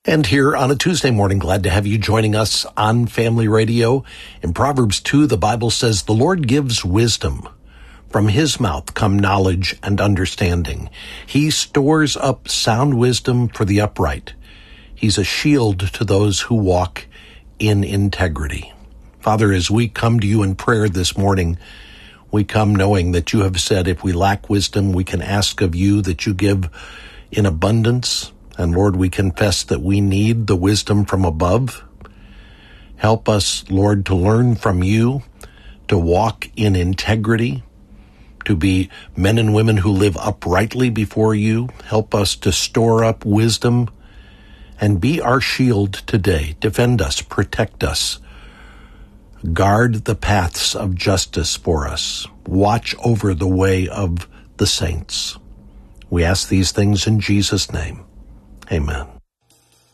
And here on a Tuesday morning, glad to have you joining us on Family Radio. In Proverbs 2, the Bible says, "The Lord gives wisdom. From his mouth come knowledge and understanding. He stores up sound wisdom for the upright. He's a shield to those who walk in integrity." Father, as we come to you in prayer this morning, we come knowing that you have said if we lack wisdom, we can ask of you that you give in abundance. And Lord, we confess that we need the wisdom from above. Help us, Lord, to learn from you, to walk in integrity, to be men and women who live uprightly before you. Help us to store up wisdom and be our shield today. Defend us, protect us. Guard the paths of justice for us. Watch over the way of the saints. We ask these things in Jesus' name. Amen.